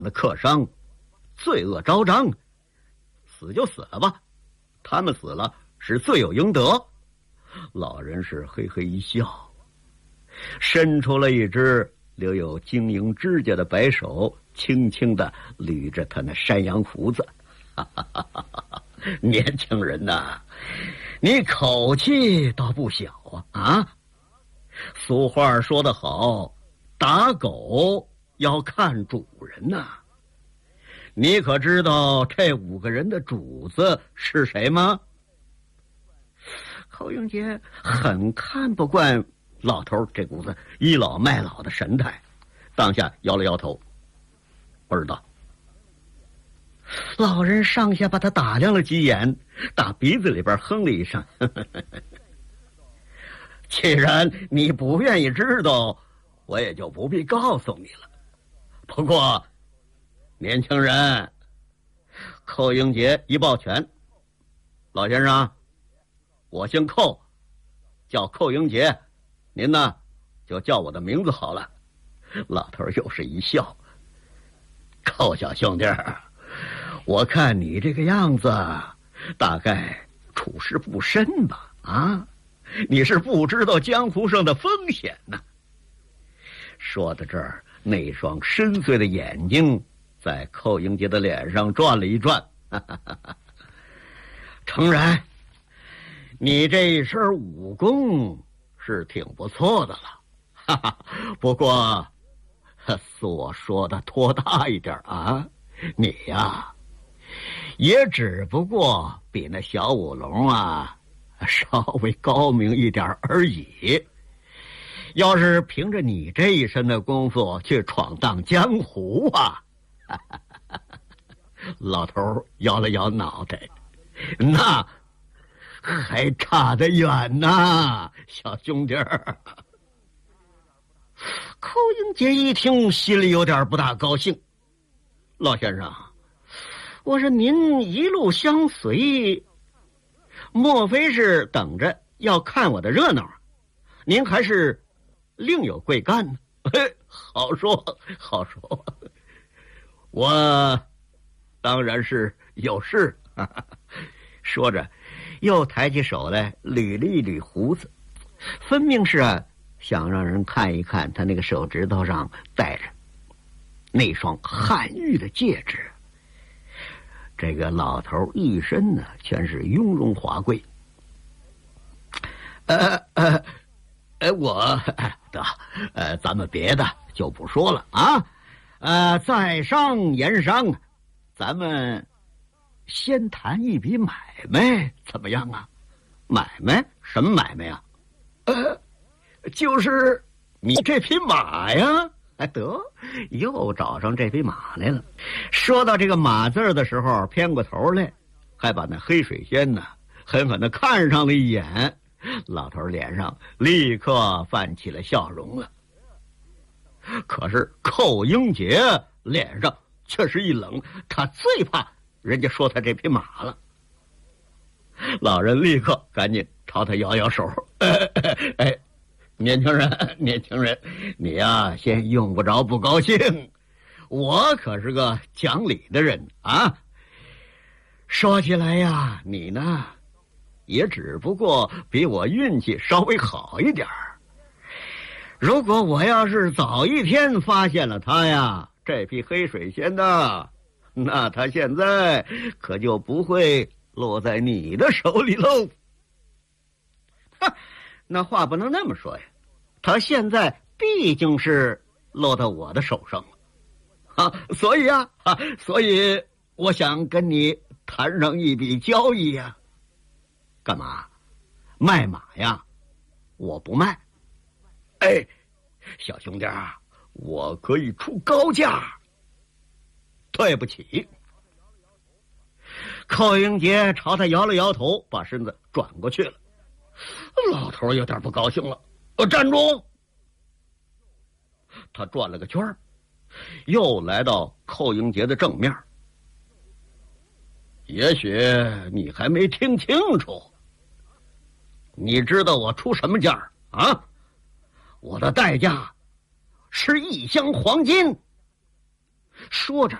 的客商，罪恶昭彰，死就死了吧，他们死了是罪有应得。老人是嘿嘿一笑，伸出了一只留有晶莹指甲的白手，轻轻地捋着他那山羊胡子。年轻人呐，你口气倒不小啊！俗话说得好，打狗要看主人呐。你可知道这5个人的主子是谁吗？寇英杰很看不惯老头这股子倚老卖老的神态，当下摇了摇头，不知道。老人上下把他打量了几眼，打鼻子里边哼了一声。既然你不愿意知道，我也就不必告诉你了。不过年轻人，寇英杰一抱拳，老先生，我姓寇，叫寇英杰，您呢就叫我的名字好了。老头又是一笑，寇小兄弟，我看你这个样子，大概处事不深吧？啊，你是不知道江湖上的风险呐。说到这儿，那双深邃的眼睛在寇英杰的脸上转了一转。诚然，你这一身武功是挺不错的了，哈哈。不过，是我说的托大一点啊，你呀，也只不过比那小五龙啊稍微高明一点而已。要是凭着你这一身的功夫去闯荡江湖啊，老头摇了摇脑袋，那还差得远呐，小兄弟儿。寇英杰一听，心里有点不大高兴。老先生，我说您一路相随，莫非是等着要看我的热闹？您还是另有贵干呢？好说好说，我当然是有事。说着又抬起手来捋了一捋胡子，分明是想让人看一看他那个手指头上戴着那双汉玉的戒指。这个老头一身呢全是雍容华贵。咱们别的就不说了啊。在商言商，咱们先谈一笔买卖，怎么样啊？买卖？什么买卖啊？就是你这匹马呀。得，又找上这匹马来了。说到这个马字的时候，偏过头来，还把那黑水仙呢狠狠地看上了一眼。老头脸上立刻泛起了笑容了。可是寇英杰脸上却是一冷，他最怕人家说他这匹马了。老人立刻赶紧朝他摇摇手。年轻人，你呀，先用不着不高兴，我可是个讲理的人啊。说起来呀，你呢，也只不过比我运气稍微好一点儿。如果我要是早一天发现了他呀，这匹黑水仙呢，那他现在可就不会落在你的手里喽。那话不能那么说呀，他现在毕竟是落到我的手上了，所以我想跟你谈上一笔交易呀。干嘛？卖马呀？我不卖。小兄弟啊，我可以出高价。对不起。寇英杰朝他摇了摇头，把身子转过去了。老头有点不高兴了，站住！他转了个圈，又来到寇英杰的正面。也许你还没听清楚，你知道我出什么价啊？我的代价是1箱黄金。 说着，